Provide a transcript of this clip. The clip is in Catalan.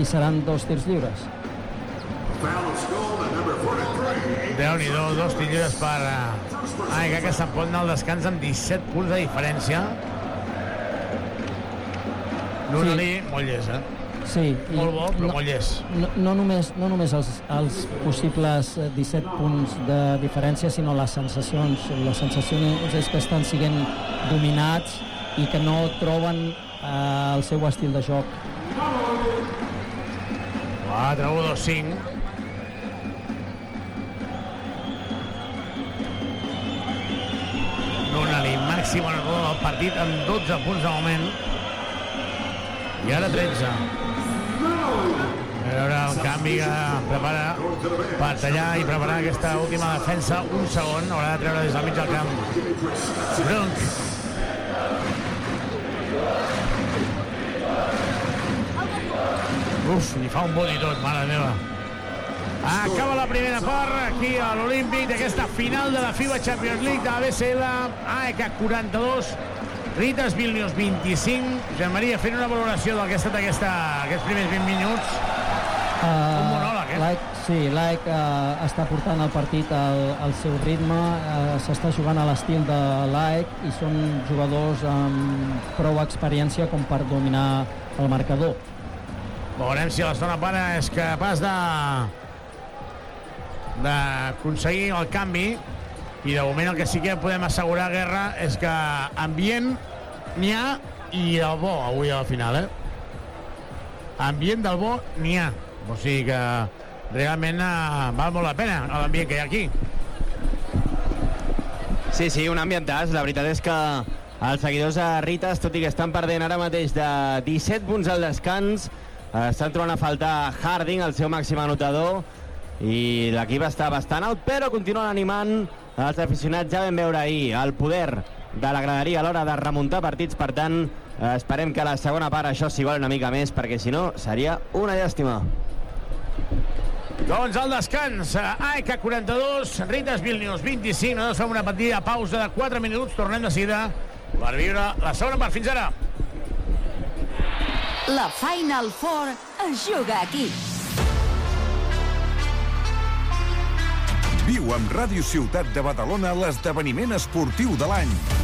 i seran 2 tirs lliures. Déu-n'hi-do, 2 tirs lliures per AEK, que se'n pot anar al descans amb 17 punts de diferència. Nunali, molt llest, Sí, molt bo, però molt llest. No només els possibles 17 punts de diferència, sinó les sensacions. Les sensacions és que estan sent dominats i que no troben el seu estil de joc. 4-1-2-5. Nunali, màxim anotador del partit amb 12 punts de moment. I ara 13. A veure el canvi que prepara per tallar i preparar aquesta última defensa. Un segon, haurà de treure des del mig del camp Brunk. Uf, li fa un bot i tot, mare meva. Acaba la primera part aquí a l'Olímpic d'aquesta final de la FIBA Champions League de la BCL. AEK 42, Ritas Vilnius 25. Joan Maria, fent una valoració del que ha estat aquests primers 20 minuts. Un monòleg, Sí, l'AEK està portant el partit al seu ritme, s'està jugant a l'estil de l'AEK i són jugadors amb prou experiència com per dominar el marcador. Veurem si la segona part és capaç d'aconseguir el canvi. I de moment el que sí que podem assegurar, Guerra, és que ambient n'hi ha i el bo avui a la final, Ambient del bo n'hi ha. O sigui que realment val molt la pena l'ambient que hi ha aquí. Sí, un ambientàs. La veritat és que els seguidors de Ritas, tot i que estan perdent ara mateix de 17 punts al descans, estan trobant a faltar Harding, el seu màxim anotador, i l'equip està bastant alt, però continuen animant els aficionats. Ja vam veure ahir el poder de la graderia a l'hora de remuntar partits. Per tant, esperem que a la segona part això s'hi vol una mica més, perquè si no seria una llàstima. Doncs al descans, AEK 42, Ritas Vilnius 25. Nosaltres fem una petita pausa de 4 minuts. Tornem de seguida per viure la segona part. Fins ara. La Final Four es juga aquí. Viu amb Ràdio Ciutat de Badalona l'esdeveniment esportiu de l'any.